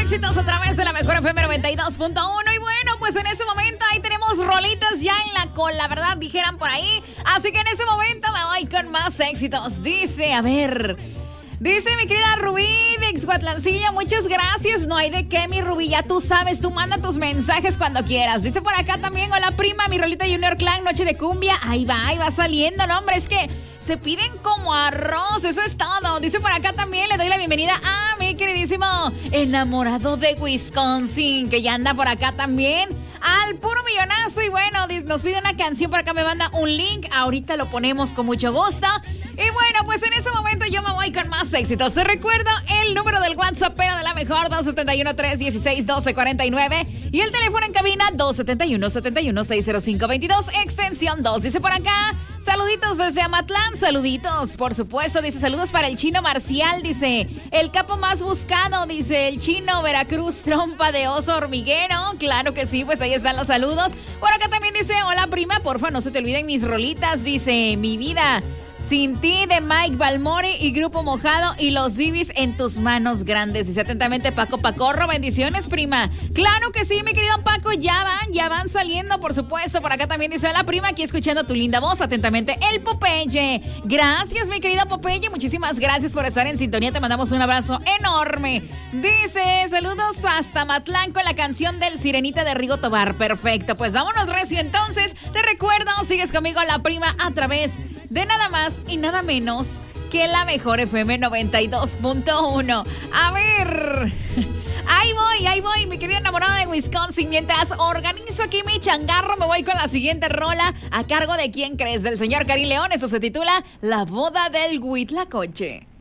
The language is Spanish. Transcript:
éxitos a través de la mejor FM 92.1. Y bueno, pues en ese momento ahí tenemos rolitas ya en la cola, ¿verdad? Dijeran por ahí. Así que en ese momento me voy con más éxitos. Dice, a ver... Dice mi querida Rubí de Ixhuatlancillo, muchas gracias. No hay de qué, mi Rubí, ya tú sabes, tú manda tus mensajes cuando quieras. Dice por acá también, hola prima, mi rolita Junior Clan, Noche de Cumbia. Ahí va saliendo, no hombre, es que se piden como arroz, eso es todo. Dice por acá también, le doy la bienvenida a mi queridísimo enamorado de Wisconsin, que ya anda por acá también. Al puro millonazo. Y bueno, nos pide una canción por acá, me manda un link. Ahorita lo ponemos con mucho gusto. Y bueno, pues en ese momento yo me voy con más éxitos. Te recuerdo el número del WhatsApp de la mejor, 271-316-1249. Y el teléfono en cabina, 271-71-605-22, extensión 2. Dice por acá, saluditos desde Amatlán, saluditos, por supuesto. Dice, saludos para el Chino Marcial, dice, el capo más buscado, dice, el Chino Veracruz, trompa de oso hormiguero. Claro que sí, pues ahí están los saludos. Por acá también dice, hola prima, porfa, no se te olviden mis rolitas. Dice, mi vida sin ti, de Mike Balmori y Grupo Mojado, y los bibis en tus manos grandes. Dice atentamente Paco Pacorro, bendiciones prima. Claro que sí, mi querido Paco, ya van saliendo, por supuesto. Por acá también dice, hola prima, aquí escuchando tu linda voz, atentamente el Popeye. Gracias, mi querido Popeye, muchísimas gracias por estar en sintonía, te mandamos un abrazo enorme. Dice, saludos hasta Matlán con la canción del Sirenita de Rigo Tobar. Perfecto, pues vámonos recio entonces. Te recuerdo, sigues conmigo la prima a través de nada más y nada menos que la mejor FM 92.1. A ver, ahí voy, mi querida enamorada de Wisconsin. Mientras organizo aquí mi changarro, me voy con la siguiente rola a cargo de ¿quién crees? Del señor Karim León. Eso se titula La boda del Huitlacoche.